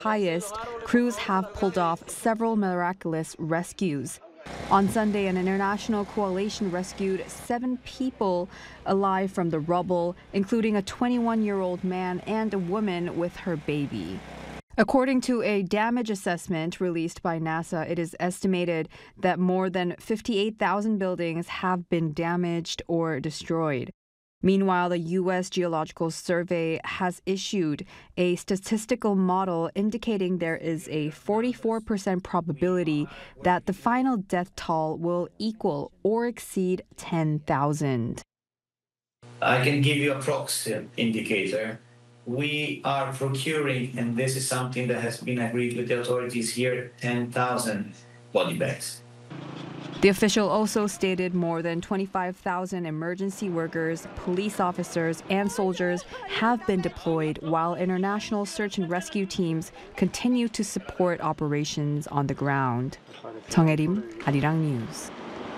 highest, crews have pulled off several miraculous rescues. On Sunday, an international coalition rescued 7 people alive from the rubble, including a 21-year-old man and a woman with her baby. According to a damage assessment released by NASA, it is estimated that more than 58,000 buildings have been damaged or destroyed. Meanwhile, the U.S. Geological Survey has issued a statistical model indicating there is a 44% probability that the final death toll will equal or exceed 10,000. I can give you a proxy indicator. We are procuring, and this is something that has been agreed with the authorities here, 10,000 body bags. The official also stated more than 25,000 emergency workers, police officers, and soldiers have been deployed while international search and rescue teams continue to support operations on the ground. 정혜림, 아리랑 News.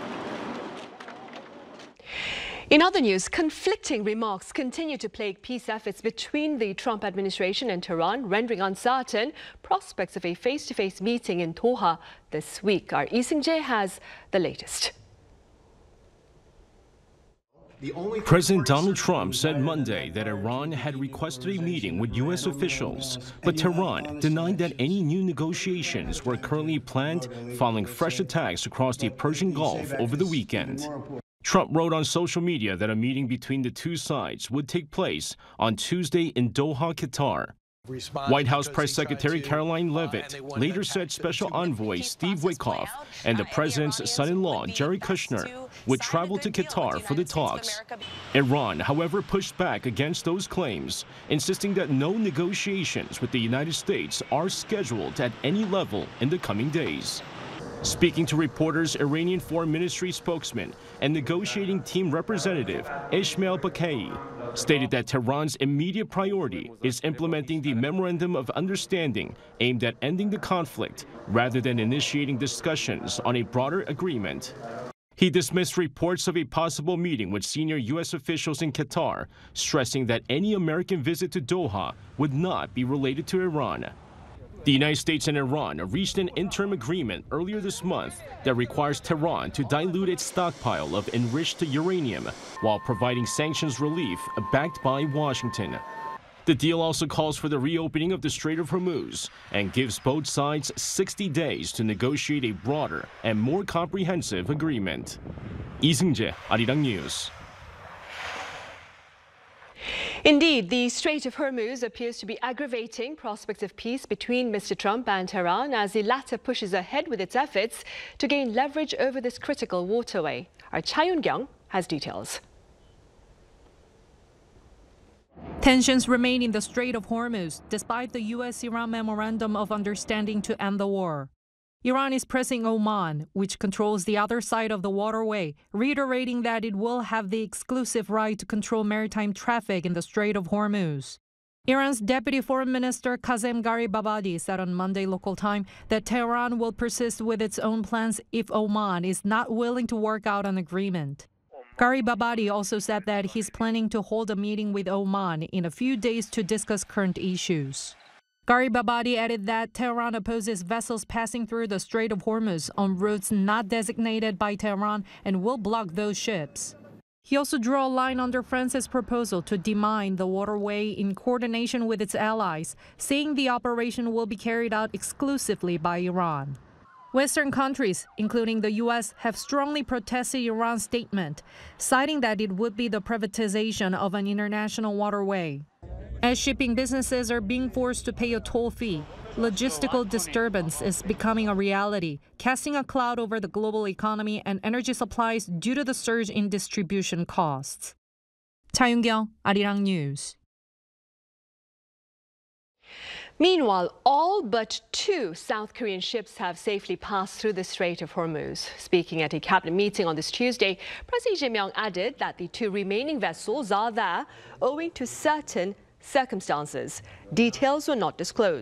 In other news, conflicting remarks continue to plague peace efforts between the Trump administration and Tehran, rendering uncertain prospects of a face-to-face meeting in Doha this week. Our Lee Seung-jae has the latest. President Donald Trump said Monday that Iran had requested a meeting with U.S. officials, but Tehran denied that any new negotiations were currently planned following fresh attacks across the Persian Gulf over the weekend. Trump wrote on social media that a meeting between the two sides would take place on Tuesday in Doha, Qatar. White House Press Secretary Caroline Leavitt later said Special Envoy Steve Witkoff and the president's son-in-law, Jared Kushner, would travel to Qatar for the talks. Iran, however, pushed back against those claims, insisting that no negotiations with the United States are scheduled at any level in the coming days. Speaking to reporters, Iranian Foreign Ministry spokesman and negotiating team representative Ismail Bakai stated that Tehran's immediate priority is implementing the Memorandum of Understanding aimed at ending the conflict rather than initiating discussions on a broader agreement. He dismissed reports of a possible meeting with senior U.S. officials in Qatar, stressing that any American visit to Doha would not be related to Iran. The United States and Iran reached an interim agreement earlier this month that requires Tehran to dilute its stockpile of enriched uranium while providing sanctions relief backed by Washington. The deal also calls for the reopening of the Strait of Hormuz and gives both sides 60 days to negotiate a broader and more comprehensive agreement. Lee Seung-jae, Arirang News. Indeed, the Strait of Hormuz appears to be aggravating prospects of peace between Mr. Trump and Tehran as the latter pushes ahead with its efforts to gain leverage over this critical waterway. Our Cha Yoon-kyung has details. Tensions remain in the Strait of Hormuz despite the U.S.-Iran Memorandum of Understanding to end the war. Iran is pressing Oman, which controls the other side of the waterway, reiterating that it will have the exclusive right to control maritime traffic in the Strait of Hormuz. Iran's Deputy Foreign Minister Qasem Gharibabadi said on Monday local time that Tehran will persist with its own plans if Oman is not willing to work out an agreement. Gharibabadi also said that he's planning to hold a meeting with Oman in a few days to discuss current issues. Gharibabadi added that Tehran opposes vessels passing through the Strait of Hormuz on routes not designated by Tehran and will block those ships. He also drew a line under France's proposal to demine the waterway in coordination with its allies, saying the operation will be carried out exclusively by Iran. Western countries, including the U.S., have strongly protested Iran's statement, citing that it would be the privatization of an international waterway. As shipping businesses are being forced to pay a toll fee, logistical disturbance is becoming a reality, casting a cloud over the global economy and energy supplies due to the surge in distribution costs. Cha Yoon-kyung, Arirang News. Meanwhile, all but 2 South Korean ships have safely passed through the Strait of Hormuz. Speaking at a cabinet meeting on this Tuesday, President Lee Jae-myung added that the 2 remaining vessels are there owing to certain circumstances. Details were not disclosed.